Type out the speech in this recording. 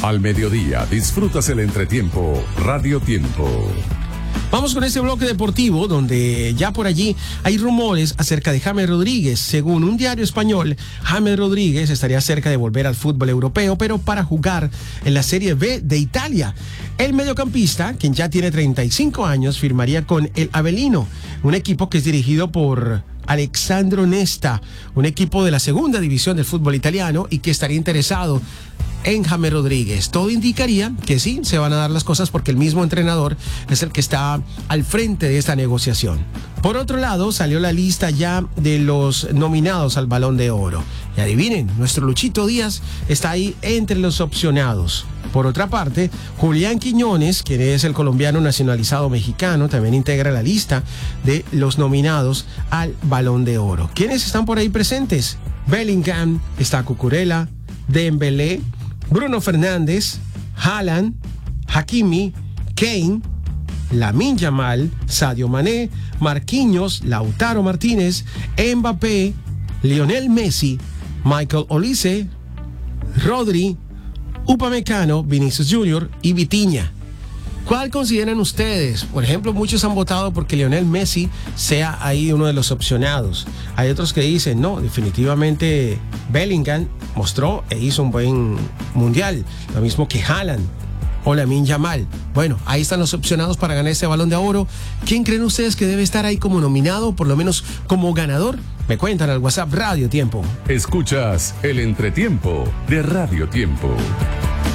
Al mediodía disfrutas el entretiempo Radio Tiempo. Vamos con este bloque deportivo donde ya por allí hay rumores acerca de James Rodríguez. Según un diario español, James Rodríguez estaría cerca de volver al fútbol europeo, pero para jugar en la Serie B de Italia. El mediocampista, quien ya tiene 35 años, firmaría con el Avellino, un equipo que es dirigido por Alessandro Nesta, un equipo de la segunda división del fútbol italiano y que estaría interesado en James Rodríguez. Todo indicaría que sí, se van a dar las cosas porque el mismo entrenador es el que está al frente de esta negociación. Por otro lado, salió la lista ya de los nominados al Balón de Oro. Y adivinen, nuestro Luchito Díaz está ahí entre los opcionados. Por otra parte, Julián Quiñones, quien es el colombiano nacionalizado mexicano, también integra la lista de los nominados al Balón de Oro. ¿Quiénes están por ahí presentes? Bellingham, está Cucurella, Dembélé, Bruno Fernández, Haaland, Hakimi, Kane, Lamine Yamal, Sadio Mané, Marquinhos, Lautaro Martínez, Mbappé, Lionel Messi, Michael Olise, Rodri, Upamecano, Vinicius Jr. y Vitinha. ¿Cuál consideran ustedes? Por ejemplo, muchos han votado porque Lionel Messi sea ahí uno de los opcionados. Hay otros que dicen, no, definitivamente Bellingham mostró e hizo un buen mundial. Lo mismo que Haaland o Lamine Yamal. Bueno, ahí están los opcionados para ganar este Balón de Oro. ¿Quién creen ustedes que debe estar ahí como nominado, por lo menos como ganador? Me cuentan al WhatsApp Radio Tiempo. Escuchas el entretiempo de Radio Tiempo.